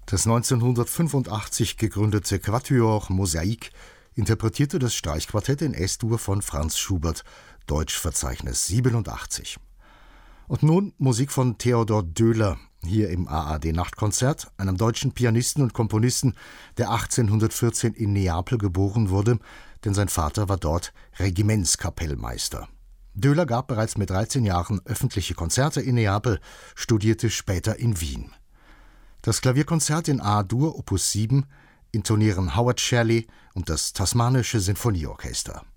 Das 1985 gegründete Quatuor Mosaik interpretierte das Streichquartett in S-Dur von Franz Schubert, Deutschverzeichnis 87. Und nun Musik von Theodor Döhler, hier im ARD-Nachtkonzert, einem deutschen Pianisten und Komponisten, der 1814 in Neapel geboren wurde, denn sein Vater war dort Regimentskapellmeister. Döhler gab bereits mit 13 Jahren öffentliche Konzerte in Neapel, studierte später in Wien. Das Klavierkonzert in A-Dur Opus 7 intonieren Howard Shirley und das Tasmanische Sinfonieorchester.